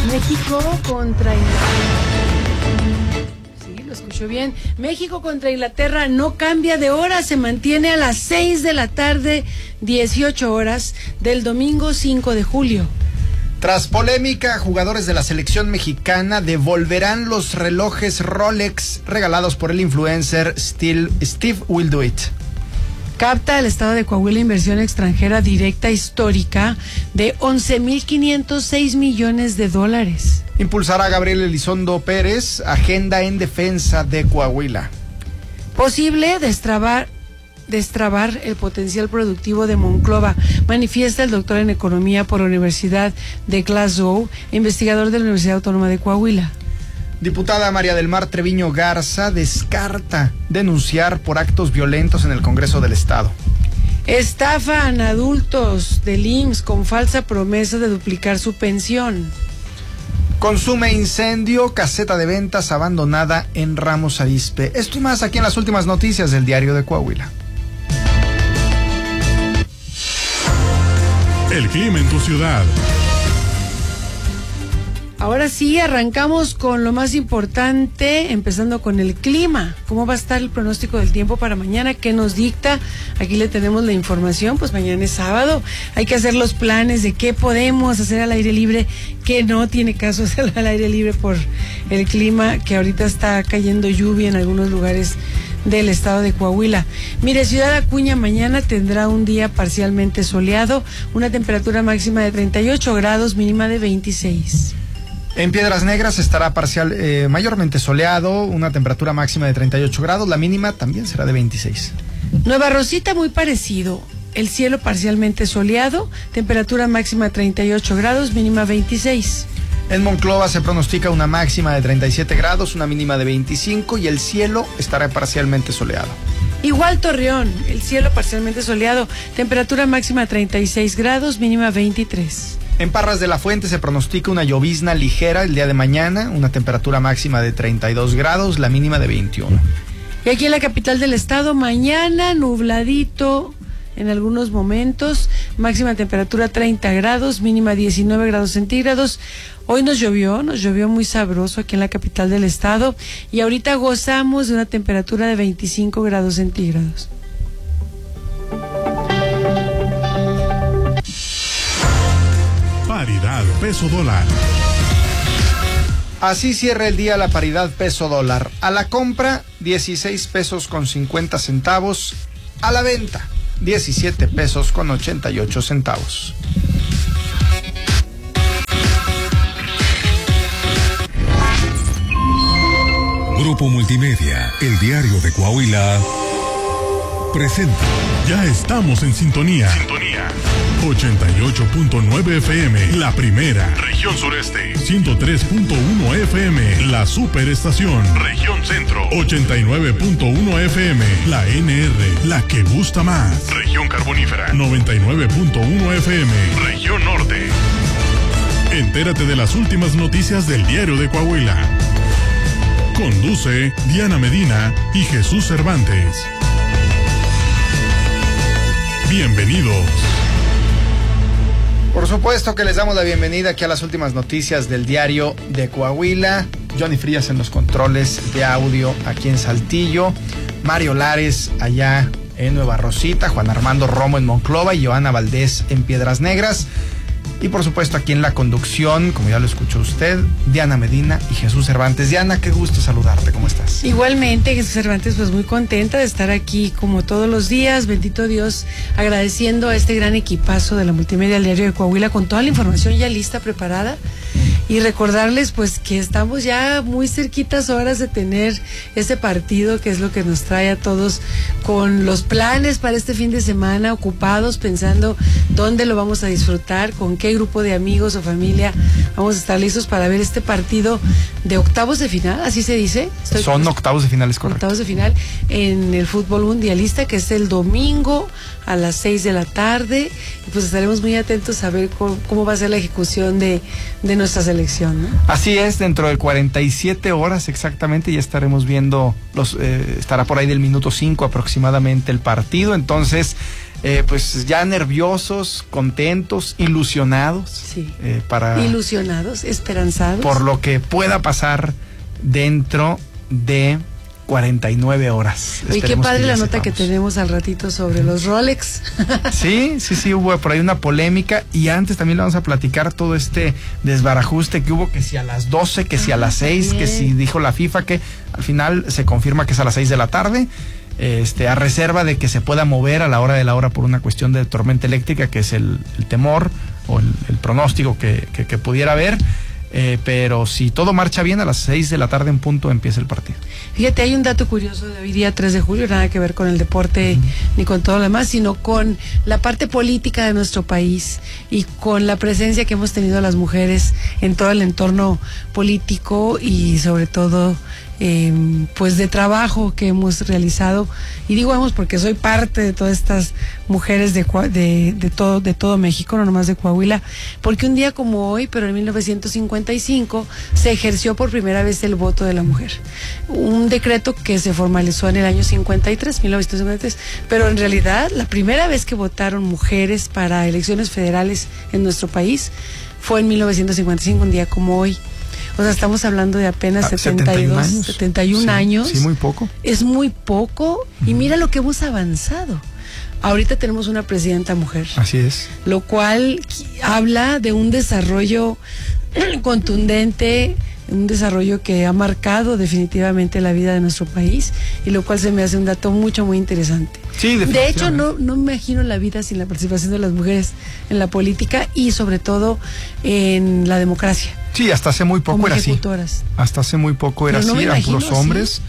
México contra Inglaterra. Sí, lo escuchó bien. México contra Inglaterra no cambia de hora, se mantiene a las 6 de la tarde, 18 horas, del domingo 5 de julio. Tras polémica, jugadores de la selección mexicana devolverán los relojes Rolex regalados por el influencer Steve Will Do It. Capta el estado de Coahuila inversión extranjera directa histórica de 11.506 millones de dólares. Impulsará Gabriel Elizondo Pérez agenda en defensa de Coahuila. Posible destrabar el potencial productivo de Monclova, manifiesta el doctor en economía por la Universidad de Glasgow, investigador de la Universidad Autónoma de Coahuila. Diputada María del Mar Treviño Garza descarta denunciar por actos violentos en el Congreso del Estado. Estafan adultos del IMSS con falsa promesa de duplicar su pensión. Consume incendio, caseta de ventas abandonada en Ramos Arizpe. Esto y más aquí en las últimas noticias del Diario de Coahuila. El clima en tu ciudad. Ahora sí, arrancamos con lo más importante, empezando con el clima. ¿Cómo va a estar el pronóstico del tiempo para mañana? ¿Qué nos dicta? Aquí le tenemos la información, pues mañana es sábado. Hay que hacer los planes de qué podemos hacer al aire libre, qué no tiene caso hacer al aire libre por el clima, que ahorita está cayendo lluvia en algunos lugares del estado de Coahuila. Mire, Ciudad Acuña mañana tendrá un día parcialmente soleado, una temperatura máxima de 38 grados, mínima de 26. En Piedras Negras estará mayormente soleado, una temperatura máxima de 38 grados, la mínima también será de 26. Nueva Rosita muy parecido, el cielo parcialmente soleado, temperatura máxima 38 grados, mínima 26. En Monclova se pronostica una máxima de 37 grados, una mínima de 25 y el cielo estará parcialmente soleado. Igual Torreón, el cielo parcialmente soleado, temperatura máxima 36 grados, mínima 23. En Parras de la Fuente se pronostica una llovizna ligera el día de mañana, una temperatura máxima de 32 grados, la mínima de 21. Y aquí en la capital del estado, mañana nubladito en algunos momentos, máxima temperatura 30 grados, mínima 19 grados centígrados. Hoy nos llovió muy sabroso aquí en la capital del estado y ahorita gozamos de una temperatura de 25 grados centígrados. Paridad peso dólar. Así cierra el día la paridad peso dólar. A la compra, 16 pesos con 50 centavos. A la venta, 17 pesos con 88 centavos. Grupo Multimedia, el Diario de Coahuila, presenta. Ya estamos en sintonía. 88.9 FM, la primera. Región Sureste. 103.1 FM, la superestación. Región Centro. 89.1 FM, la NR, la que gusta más. Región Carbonífera. 99.1 FM, Región Norte. Entérate de las últimas noticias del Diario de Coahuila. Conduce Diana Medina y Jesús Cervantes. Bienvenidos. Por supuesto que les damos la bienvenida aquí a las últimas noticias del Diario de Coahuila. Johnny Frías en los controles de audio aquí en Saltillo, Mario Lares allá en Nueva Rosita, Juan Armando Romo en Monclova y Joana Valdés en Piedras Negras. Y por supuesto aquí en la conducción, como ya lo escuchó usted, Diana Medina y Jesús Cervantes. Diana, qué gusto saludarte, ¿cómo estás? Igualmente, Jesús Cervantes, pues muy contenta de estar aquí como todos los días, bendito Dios, agradeciendo a este gran equipazo de la Multimedia del Diario de Coahuila con toda la información ya lista, preparada. Y recordarles pues que estamos ya muy cerquitas horas de tener ese partido, que es lo que nos trae a todos con los planes para este fin de semana, ocupados pensando dónde lo vamos a disfrutar, con qué grupo de amigos o familia vamos a estar listos para ver este partido de octavos de final, así se dice. Son octavos de final, es correcto. Octavos de final en el fútbol mundialista, que es el domingo a las 6 de la tarde. Y pues estaremos muy atentos a ver cómo va a ser la ejecución de nuestra selección selección, ¿no? Así es, dentro de 47 horas exactamente ya estaremos viendo, estará por ahí del minuto 5 aproximadamente el partido, entonces pues ya nerviosos, contentos, ilusionados. Sí. Ilusionados, esperanzados. Por lo que pueda pasar dentro de 49 horas. Oye, qué padre la nota que tenemos al ratito sobre los Rolex. Sí, hubo por ahí una polémica y antes también le vamos a platicar todo este desbarajuste que hubo, que si a las 12, que si a las 6, que si dijo la FIFA que al final se confirma que es a las 6 de la tarde, a reserva de que se pueda mover a la hora de la hora por una cuestión de tormenta eléctrica, que es el temor o el pronóstico que pudiera haber. Pero si todo marcha bien, a las 6 de la tarde en punto empieza el partido. Fíjate, hay un dato curioso de hoy día 3 de julio, nada que ver con el deporte ni con todo lo demás, sino con la parte política de nuestro país y con la presencia que hemos tenido las mujeres en todo el entorno político y sobre todo pues de trabajo que hemos realizado, y digo hemos porque soy parte de todas estas mujeres de todo México, no nomás de Coahuila, porque un día como hoy, pero en 1955 se ejerció por primera vez el voto de la mujer, un decreto que se formalizó en el año 1953, pero en realidad la primera vez que votaron mujeres para elecciones federales en nuestro país fue en 1955, un día como hoy. O sea, estamos hablando de apenas 71 años. Sí, muy poco. Es muy poco. Y mira lo que hemos avanzado. Ahorita tenemos una presidenta mujer. Así es. Lo cual habla de un desarrollo contundente, un desarrollo que ha marcado definitivamente la vida de nuestro país, y lo cual se me hace un dato muy interesante. Sí, de hecho, no me imagino la vida sin la participación de las mujeres en la política y sobre todo en la democracia. Sí, hasta hace muy poco como era así. Hasta hace muy poco era así, eran puros hombres.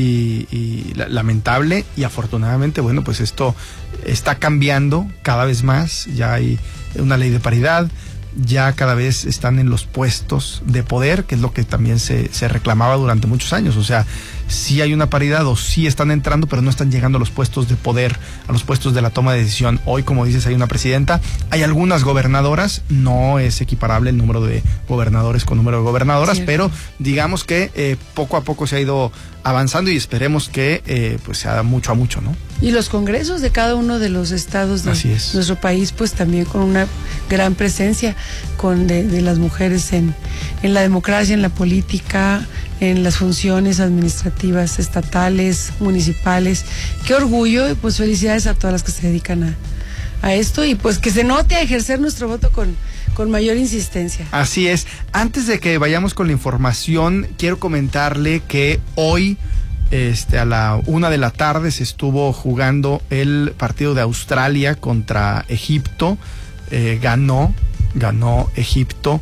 Y lamentable, y afortunadamente, bueno, pues esto está cambiando cada vez más. Ya hay una ley de paridad, ya cada vez están en los puestos de poder, que es lo que también se reclamaba durante muchos años. O sea, sí hay una paridad o sí están entrando, pero no están llegando a los puestos de poder, a los puestos de la toma de decisión. Hoy, como dices, hay una presidenta, hay algunas gobernadoras, no es equiparable el número de gobernadores con número de gobernadoras, sí, pero digamos que poco a poco se ha ido avanzando y esperemos que pues sea mucho a mucho, ¿no? Y los congresos de cada uno de los estados de nuestro país, pues también con una gran presencia de las mujeres en la democracia, en la política, en las funciones administrativas, estatales, municipales. Qué orgullo, y pues felicidades a todas las que se dedican a esto, y pues que se note a ejercer nuestro voto con mayor insistencia. Así es. Antes de que vayamos con la información, quiero comentarle que hoy a la 1 de la tarde se estuvo jugando el partido de Australia contra Egipto. Ganó Egipto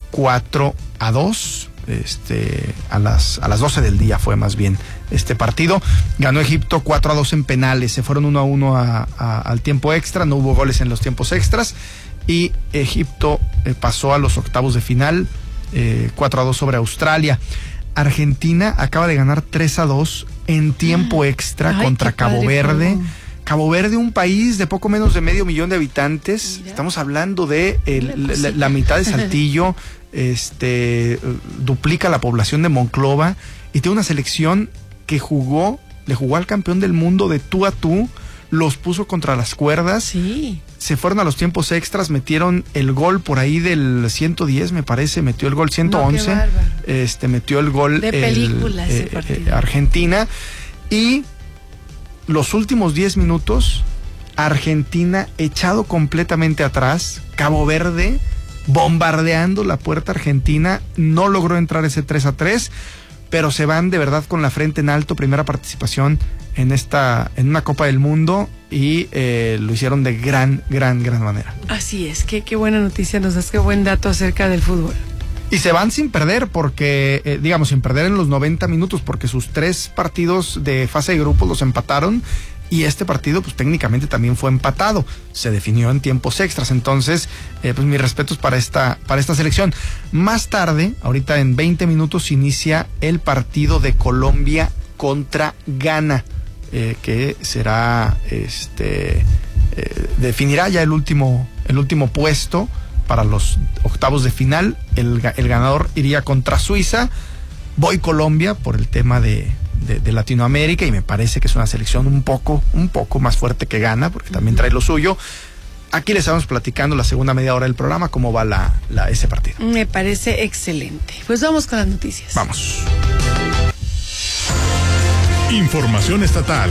4-2. A las 12 del día fue más bien este partido. Ganó Egipto 4-2 en penales. Se fueron 1-1 al tiempo extra. No hubo goles en los tiempos extras. Y Egipto pasó a los octavos de final 4-2 sobre Australia. Argentina acaba de ganar 3-2 en tiempo extra contra Cabo Verde. Cabo Verde, un país de poco menos de 500,000 de habitantes. Mira. Estamos hablando de la mitad de Saltillo, duplica la población de Monclova, y tiene una selección que le jugó al campeón del mundo de tú a tú, los puso contra las cuerdas. Sí. Se fueron a los tiempos extras, metieron el gol por ahí del 110, me parece, metió el gol 111, metió el gol de película ese partido. Argentina, y los últimos 10 minutos, Argentina echado completamente atrás, Cabo Verde bombardeando la puerta argentina, no logró entrar ese 3-3, pero se van de verdad con la frente en alto, primera participación en una Copa del Mundo, y lo hicieron de gran manera. Así es, qué buena noticia nos das, qué buen dato acerca del fútbol. Y se van sin perder, porque, sin perder en los 90 minutos, porque sus 3 partidos de fase de grupos los empataron, y este partido, pues técnicamente también fue empatado. Se definió en tiempos extras. Entonces, pues mis respetos para esta selección. Más tarde, ahorita en 20 minutos, inicia el partido de Colombia contra Ghana, que será, definirá ya el último puesto para los octavos de final. El ganador iría contra Suiza. Voy Colombia por el tema de Latinoamérica, y me parece que es una selección un poco más fuerte que Ghana, porque también trae lo suyo. Aquí les estamos platicando la segunda media hora del programa cómo va ese partido. Me parece excelente. Pues vamos con las noticias. Vamos. Información estatal.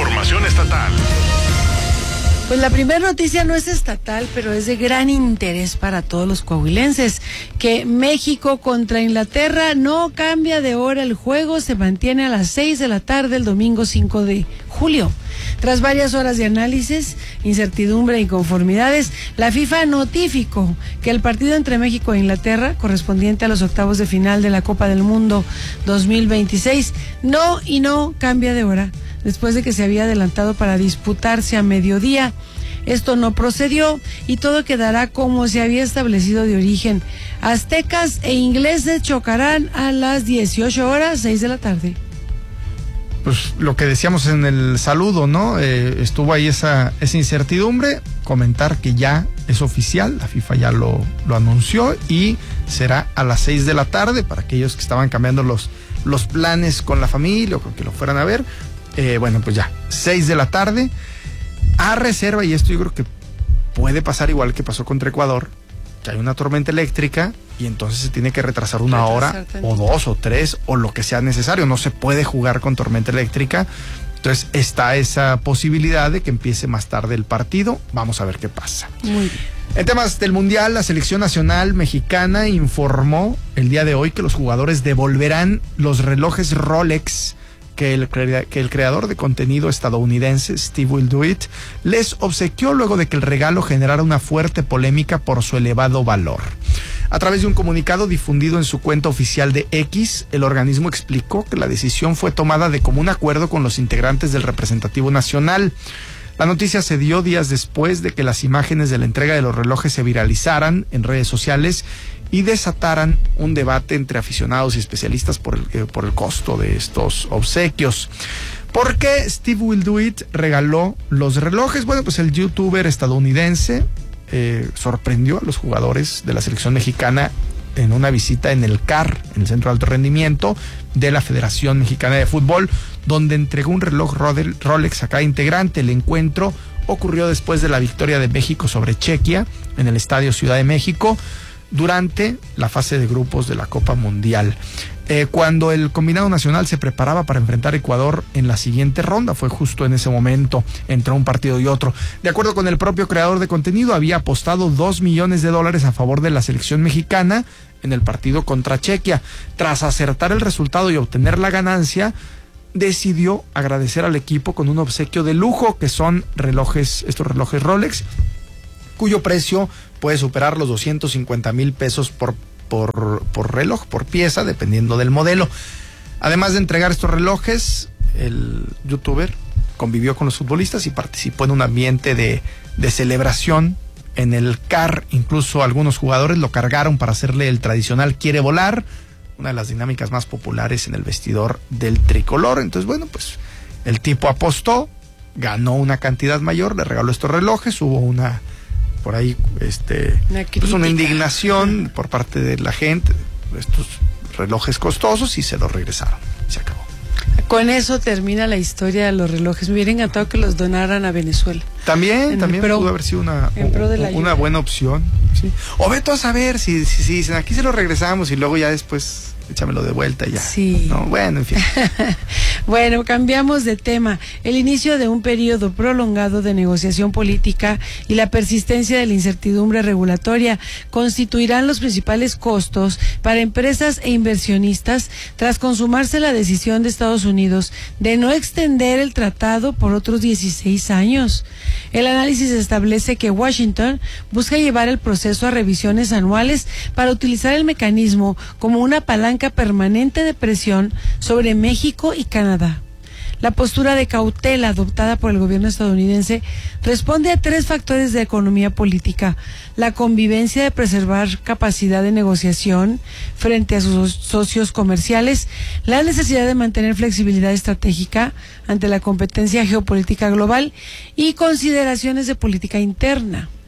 Pues la primera noticia no es estatal, pero es de gran interés para todos los coahuilenses. Que México contra Inglaterra no cambia de hora el juego, se mantiene a las 6 de la tarde el domingo 5 de julio. Tras varias horas de análisis, incertidumbre e inconformidades, la FIFA notificó que el partido entre México e Inglaterra, correspondiente a los octavos de final de la Copa del Mundo 2026, no cambia de hora, después de que se había adelantado para disputarse a mediodía. Esto no procedió y todo quedará como se había establecido de origen. Aztecas e ingleses chocarán a las 18 horas, 6 de la tarde. Pues lo que decíamos en el saludo, ¿no? Estuvo ahí esa incertidumbre. Comentar que ya es oficial, la FIFA ya lo anunció, y será a las 6 de la tarde para aquellos que estaban cambiando los planes con la familia o con que lo fueran a ver. Bueno, pues ya, 6 de la tarde, a reserva, y esto yo creo que puede pasar igual que pasó contra Ecuador, que hay una tormenta eléctrica y entonces se tiene que retrasar una hora o 2 o 3 o lo que sea necesario. No se puede jugar con tormenta eléctrica, entonces está esa posibilidad de que empiece más tarde el partido. Vamos a ver qué pasa. Muy bien. En temas del Mundial, la selección nacional mexicana informó el día de hoy que los jugadores devolverán los relojes Rolex que el creador de contenido estadounidense, Steve Will Do It, les obsequió luego de que el regalo generara una fuerte polémica por su elevado valor. A través de un comunicado difundido en su cuenta oficial de X, el organismo explicó que la decisión fue tomada de común acuerdo con los integrantes del representativo nacional. La noticia se dio días después de que las imágenes de la entrega de los relojes se viralizaran en redes sociales y desataran un debate entre aficionados y especialistas por el costo de estos obsequios. ¿Por qué Steve Will Do It regaló los relojes? Bueno, pues el youtuber estadounidense sorprendió a los jugadores de la selección mexicana en una visita en el CAR, en el Centro de Alto Rendimiento de la Federación Mexicana de Fútbol, donde entregó un reloj Rolex a cada integrante. El encuentro ocurrió después de la victoria de México sobre Chequia en el Estadio Ciudad de México, durante la fase de grupos de la Copa Mundial. Cuando el combinado nacional se preparaba para enfrentar a Ecuador en la siguiente ronda, fue justo en ese momento entre un partido y otro. De acuerdo con el propio creador de contenido, había apostado $2 millones a favor de la selección mexicana en el partido contra Chequia. Tras acertar el resultado y obtener la ganancia, decidió agradecer al equipo con un obsequio de lujo, que son estos relojes Rolex, cuyo precio puede superar los 250,000 pesos por reloj, por pieza, dependiendo del modelo. Además de entregar estos relojes, el youtuber convivió con los futbolistas y participó en un ambiente de celebración en el CAR. Incluso algunos jugadores lo cargaron para hacerle el tradicional quiere volar, una de las dinámicas más populares en el vestidor del tricolor. Entonces, bueno, pues el tipo apostó, ganó una cantidad mayor, le regaló estos relojes, hubo una indignación por parte de la gente, estos relojes costosos, y se los regresaron. Se acabó. Con eso termina la historia de los relojes. Me hubiera encantado que los donaran a Venezuela. También pudo haber sido una buena opción. ¿Sí? O ve tú a saber si dicen aquí se lo regresamos y luego ya después échamelo de vuelta y ya. Sí. No, bueno, en fin. Bueno, cambiamos de tema. El inicio de un periodo prolongado de negociación política y la persistencia de la incertidumbre regulatoria constituirán los principales costos para empresas e inversionistas tras consumarse la decisión de Estados Unidos de no extender el tratado por otros 16 años. El análisis establece que Washington busca llevar el proceso a revisiones anuales para utilizar el mecanismo como una palanca permanente de presión sobre México y Canadá. La postura de cautela adoptada por el gobierno estadounidense responde a 3 factores de economía política: la convivencia de preservar capacidad de negociación frente a sus socios comerciales, la necesidad de mantener flexibilidad estratégica ante la competencia geopolítica global y consideraciones de política interna.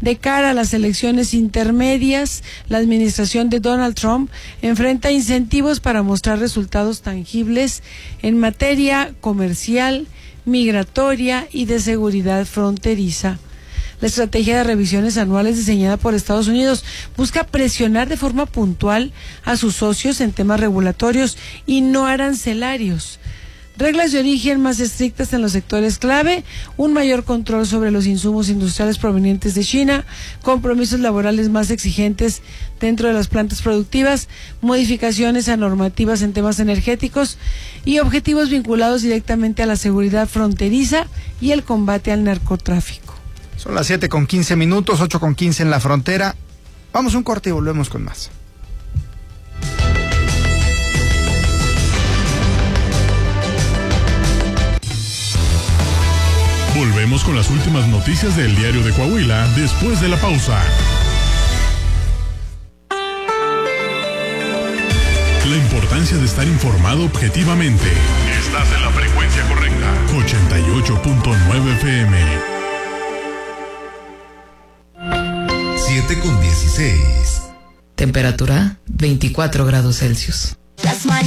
De cara a las elecciones intermedias, la administración de Donald Trump enfrenta incentivos para mostrar resultados tangibles en materia comercial, migratoria y de seguridad fronteriza. La estrategia de revisiones anuales diseñada por Estados Unidos busca presionar de forma puntual a sus socios en temas regulatorios y no arancelarios. Reglas de origen más estrictas en los sectores clave, un mayor control sobre los insumos industriales provenientes de China, compromisos laborales más exigentes dentro de las plantas productivas, modificaciones a normativas en temas energéticos y objetivos vinculados directamente a la seguridad fronteriza y el combate al narcotráfico. Son las 7:15, 8:15 en la frontera. Vamos a un corte y volvemos con más. Volvemos con las últimas noticias del Diario de Coahuila después de la pausa. La importancia de estar informado objetivamente. Estás en la frecuencia correcta. 88.9 FM. 7:16. Temperatura 24 grados Celsius.